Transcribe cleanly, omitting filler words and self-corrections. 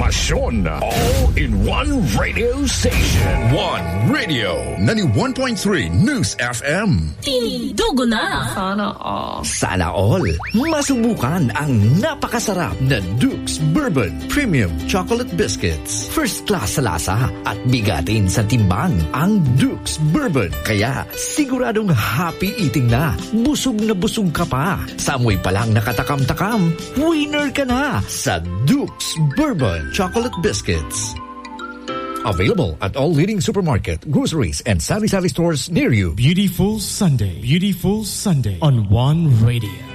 impormasyon. All in one radio station. One Radio. 91.3 News FM. Tinidugo na. Sana all. Masubukan ang napakasarap na Duke's Bourbon Premium Chocolate Biscuits. First class sa lasa at bigatin sa timbang ang Duke's Bourbon. Kaya siguradong happy eating na. Busog na busog ka pa. Sa amoy pa lang nakatakam-takam, winner ka na sa Duke's Bourbon Chocolate Biscuits. Available at all leading supermarket, groceries, and sari-sari stores near you. Beautiful Sunday on One Radio.